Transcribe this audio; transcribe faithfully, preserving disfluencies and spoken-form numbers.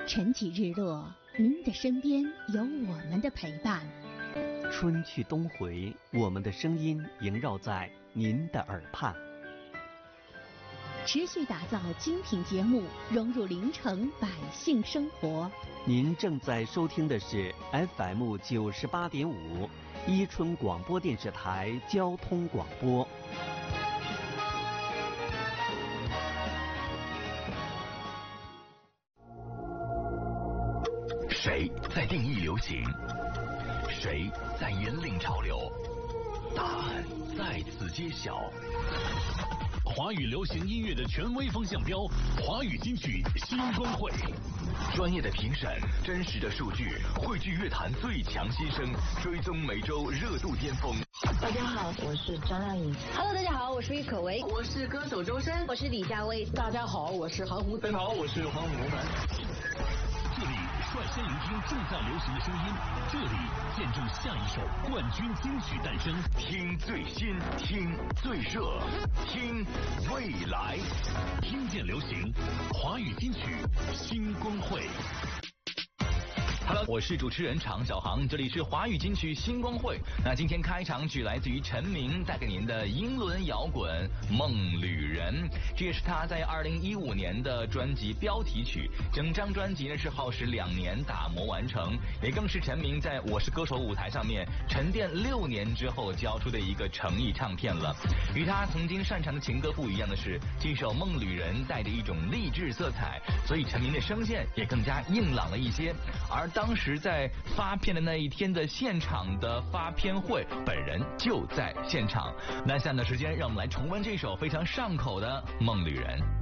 晨起日落，您的身边有我们的陪伴。 春去冬回，我们的声音萦绕在您的耳畔。 持续打造精品节目，融入临城百姓生活。 您正在收听的是 F M 九十八点五伊春广播电视台交通广播。 谁在定义流行？谁在引领潮流？答案在此揭晓。华语流行音乐的权威风向标，华语金曲新光会，专业的评审，真实的数据，汇聚乐坛最强新声，追踪每周热度巅峰。 大家好，我是张靓颖。 Hello， 大家好，我是郁可唯， 我是歌手周深， 我是李佳薇。 大家好，我是韩红。 大家好，我是黄宏南。 这里率先聆听正在流行的声音，这里见证下一首冠军金曲诞生。听最新，听最热，听未来，听见流行，华语金曲新光会。Hello， 我是主持人常小航，这里是华语金曲新光会。那今天开场曲来自于陈明带给您的英伦摇滚《梦旅人》，这也是他在二零一五年的专辑标题曲。整张专辑呢是耗时两年打磨完成，也更是陈明在我是歌手舞台上面沉淀六年之后交出的一个诚意唱片了。与他曾经擅长的情歌不一样的是，这首《梦旅人》带着一种励志色彩，所以陈明的声线也更加硬朗了一些。而当时在发片的那一天的现场的发片会，本人就在现场。那下面的时间，让我们来重温这首非常上口的《梦旅人》。